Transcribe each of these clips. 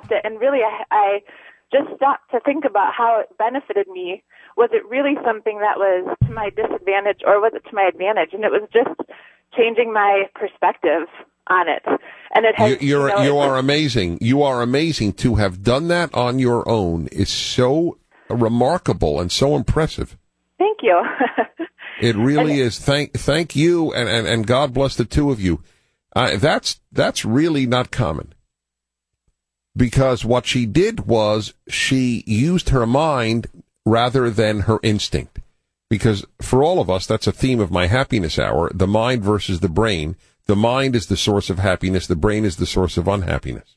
stopped it, and really I just stopped to think about how it benefited me. Was it really something that was to my disadvantage, or was it to my advantage? And it was just changing my perspective on it. And it has, you are amazing. You are amazing. To have done that on your own is so remarkable and so impressive. Thank you. It really is. Thank you, and God bless the two of you. That's really not common. Because what she did was she used her mind rather than her instinct. Because for all of us, that's a theme of my happiness hour, the mind versus the brain. The mind is the source of happiness. The brain is the source of unhappiness.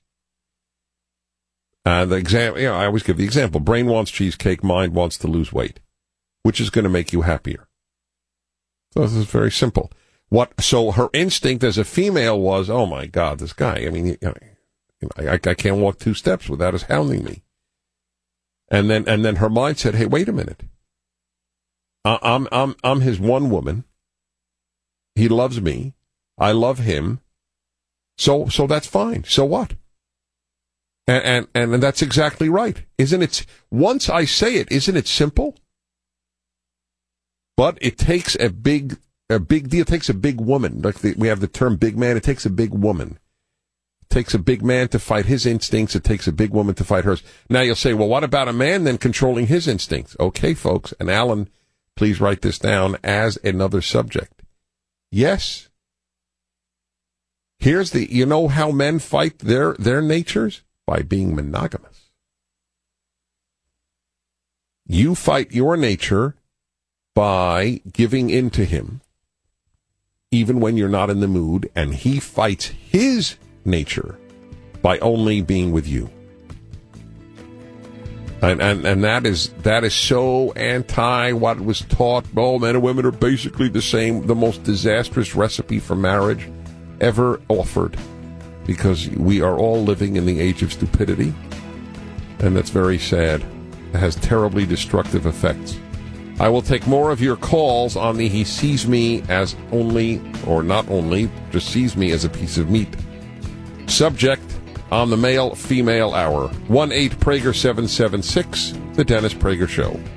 I always give the example. Brain wants cheesecake. Mind wants to lose weight. Which is going to make you happier? So this is very simple. So her instinct as a female was, oh my God, this guy. I mean, I can't walk 2 steps without his hounding me. And then her mind said, hey, wait a minute. I'm his one woman. He loves me. I love him. So that's fine. So what? And that's exactly right. Isn't it? Once I say it, isn't it simple? But it takes a big deal. It takes a big woman. Like we have the term big man. It takes a big woman. It takes a big man to fight his instincts. It takes a big woman to fight hers. Now you'll say, well, what about a man then controlling his instincts? Okay, folks. And Alan, please write this down as another subject. Yes. Here's you know how men fight their natures? By being monogamous. You fight your nature by giving in to him, even when you're not in the mood, and he fights his nature by only being with you. And that is so anti what was taught. Oh, men and women are basically the same. The most disastrous recipe for marriage ever offered, because we are all living in the age of stupidity, and that's very sad. It has terribly destructive effects. I will take more of your calls on the he sees me as only, or not only, just sees me as a piece of meat subject on the male-female hour. 1-8-Prager-776, The Dennis Prager Show.